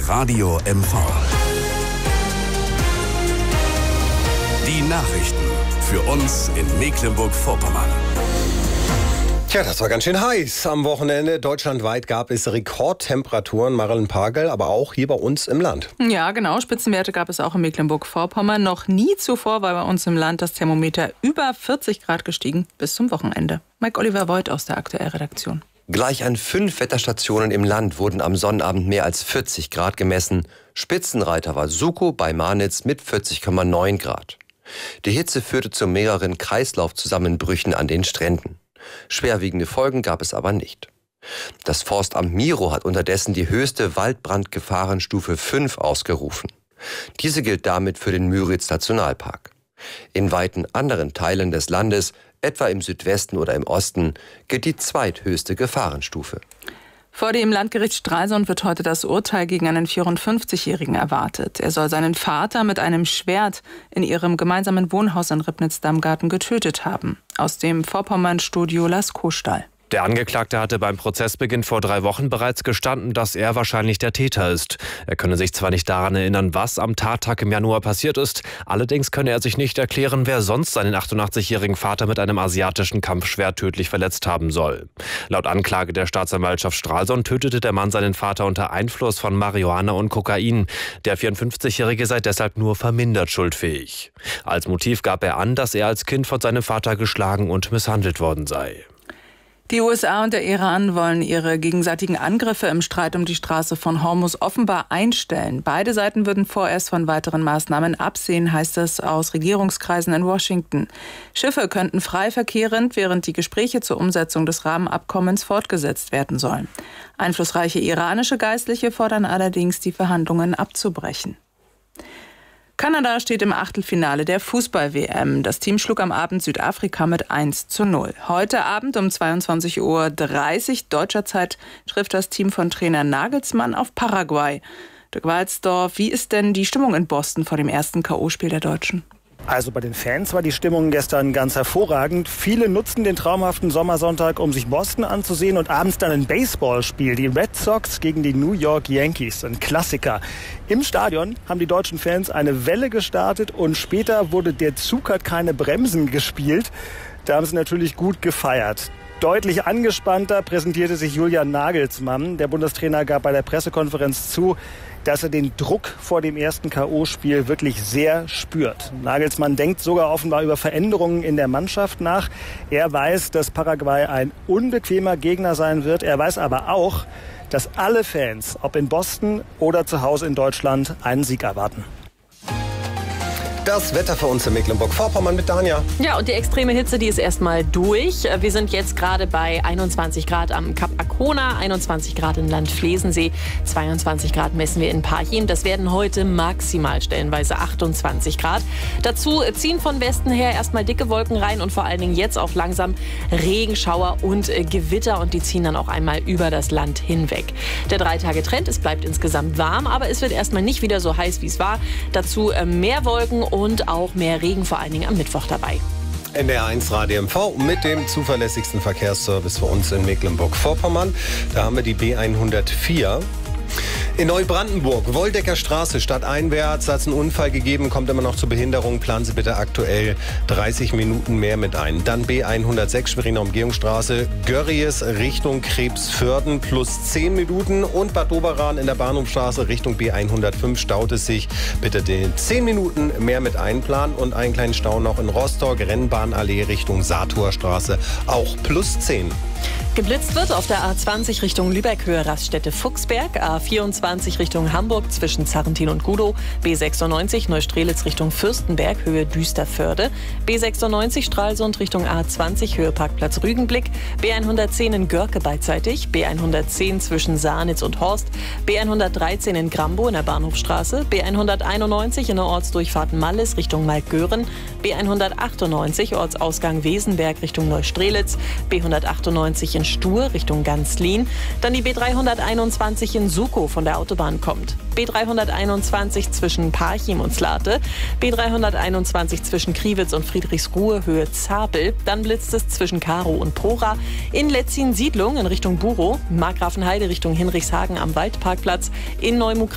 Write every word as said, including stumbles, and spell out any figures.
Radio M V. Die Nachrichten für uns in Mecklenburg-Vorpommern. Tja, das war ganz schön heiß am Wochenende. Deutschlandweit gab es Rekordtemperaturen, Marilyn Pagel, aber auch hier bei uns im Land. Ja, genau. Spitzenwerte gab es auch in Mecklenburg-Vorpommern. Noch nie zuvor war bei uns im Land das Thermometer über vierzig Grad gestiegen bis zum Wochenende. Mike Oliver Voigt aus der Aktuellredaktion. Gleich an fünf Wetterstationen im Land wurden am Sonnabend mehr als vierzig Grad gemessen. Spitzenreiter war Sukow bei Marnitz mit vierzig Komma neun Grad. Die Hitze führte zu mehreren Kreislaufzusammenbrüchen an den Stränden. Schwerwiegende Folgen gab es aber nicht. Das Forstamt Miro hat unterdessen die höchste Waldbrandgefahrenstufe fünf ausgerufen. Diese gilt damit für den Müritz-Nationalpark. In weiten anderen Teilen des Landes, etwa im Südwesten oder im Osten, gilt die zweithöchste Gefahrenstufe. Vor dem Landgericht Stralsund wird heute das Urteil gegen einen vierundfünfzigjährigen erwartet. Er soll seinen Vater mit einem Schwert in ihrem gemeinsamen Wohnhaus in Ribnitz-Damgarten getötet haben. Aus dem Vorpommern-Studio Lars Kostal. Der Angeklagte hatte beim Prozessbeginn vor drei Wochen bereits gestanden, dass er wahrscheinlich der Täter ist. Er könne sich zwar nicht daran erinnern, was am Tattag im Januar passiert ist, allerdings könne er sich nicht erklären, wer sonst seinen achtundachtzigjährigen Vater mit einem asiatischen Kampfschwert tödlich verletzt haben soll. Laut Anklage der Staatsanwaltschaft Stralsund tötete der Mann seinen Vater unter Einfluss von Marihuana und Kokain. Der vierundfünfzigjährige sei deshalb nur vermindert schuldfähig. Als Motiv gab er an, dass er als Kind von seinem Vater geschlagen und misshandelt worden sei. Die U S A und der Iran wollen ihre gegenseitigen Angriffe im Streit um die Straße von Hormuz offenbar einstellen. Beide Seiten würden vorerst von weiteren Maßnahmen absehen, heißt es aus Regierungskreisen in Washington. Schiffe könnten frei verkehren, während die Gespräche zur Umsetzung des Rahmenabkommens fortgesetzt werden sollen. Einflussreiche iranische Geistliche fordern allerdings, die Verhandlungen abzubrechen. Kanada steht im Achtelfinale der Fußball-W M. Das Team schlug am Abend Südafrika mit eins zu null. Heute Abend um zweiundzwanzig Uhr dreißig deutscher Zeit trifft das Team von Trainer Nagelsmann auf Paraguay. Dirk Walzdorf, wie ist denn die Stimmung in Boston vor dem ersten K O-Spiel der Deutschen? Also bei den Fans war die Stimmung gestern ganz hervorragend. Viele nutzten den traumhaften Sommersonntag, um sich Boston anzusehen und abends dann ein Baseballspiel. Die Red Sox gegen die New York Yankees, ein Klassiker. Im Stadion haben die deutschen Fans eine Welle gestartet und später wurde Der Zug hat keine Bremsen gespielt. Da haben sie natürlich gut gefeiert. Deutlich angespannter präsentierte sich Julian Nagelsmann. Der Bundestrainer gab bei der Pressekonferenz zu, dass er den Druck vor dem ersten K O-Spiel wirklich sehr spürt. Nagelsmann denkt sogar offenbar über Veränderungen in der Mannschaft nach. Er weiß, dass Paraguay ein unbequemer Gegner sein wird. Er weiß aber auch, dass alle Fans, ob in Boston oder zu Hause in Deutschland, einen Sieg erwarten. Das Wetter für uns in Mecklenburg-Vorpommern mit Danja. Ja, und die extreme Hitze, die ist erstmal durch. Wir sind jetzt gerade bei einundzwanzig Grad am Kap Arkona, einundzwanzig Grad in Landflesensee, zweiundzwanzig Grad messen wir in Parchim. Das werden heute maximal stellenweise achtundzwanzig Grad. Dazu ziehen von Westen her erstmal dicke Wolken rein und vor allen Dingen jetzt auch langsam Regenschauer und Gewitter. Und die ziehen dann auch einmal über das Land hinweg. Der Drei-Tage-Trend, es bleibt insgesamt warm, aber es wird erstmal nicht wieder so heiß, wie es war. Dazu mehr Wolken und auch mehr Regen, vor allen Dingen am Mittwoch dabei. N D R eins Radio M V mit dem zuverlässigsten Verkehrsservice für uns in Mecklenburg-Vorpommern. Da haben wir die B hundertvier. In Neubrandenburg, Woldecker Straße, stadteinwärts, hat es einen Unfall gegeben, kommt immer noch zur Behinderung. Planen Sie bitte aktuell dreißig Minuten mehr mit ein. Dann B hundertsechs, Schweriner Umgehungsstraße, Görries Richtung Krebsförden plus zehn Minuten. Und Bad Doberan in der Bahnhofstraße Richtung B hundertfünf staut es sich. Bitte den zehn Minuten mehr mit einplanen. Und einen kleinen Stau noch in Rostock, Rennbahnallee Richtung Satorstraße, auch plus zehn. Geblitzt wird auf der A zwanzig Richtung Lübeck, Höhe Raststätte Fuchsberg, A vierundzwanzig Richtung Hamburg zwischen Zarrentin und Gudow, B sechsundneunzig Neustrelitz Richtung Fürstenberg, Höhe Düsterförde, B sechsundneunzig Stralsund Richtung A zwanzig, Höhe Parkplatz Rügenblick, B hundertzehn in Görke beidseitig, B hundertzehn zwischen Saarnitz und Horst, B hundertdreizehn in Grambow in der Bahnhofstraße, B hunderteinundneunzig in der Ortsdurchfahrt Mallis Richtung Maltgören, B hundertachtundneunzig Ortsausgang Wesenberg Richtung Neustrelitz, B hundertachtundneunzig in Stur Richtung Ganzlin, dann die B dreihunderteinundzwanzig in Sukow von der Autobahn kommt, B dreihunderteinundzwanzig zwischen Parchim und Slate, B dreihunderteinundzwanzig zwischen Kriwitz und Friedrichsruhe Höhe Zapel, dann blitzt es zwischen Karow und Prora, in Letzin Siedlung in Richtung Burow, Markgrafenheide Richtung Hinrichshagen am Waldparkplatz, in Neumukra